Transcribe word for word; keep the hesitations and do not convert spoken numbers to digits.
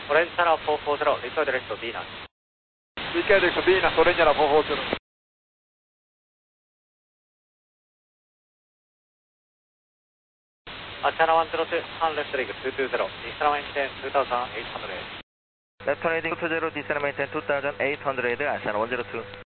Orange Channel four four zero, request direct to Venus. Request direct to Venus, Orange Channel four four zero. Uh, channel one zero two, turn left rig two two zero, descend maintain two thousand eight hundred. Left turn heading two zero, descend maintain two thousand eight hundred, uh, channel one zero two.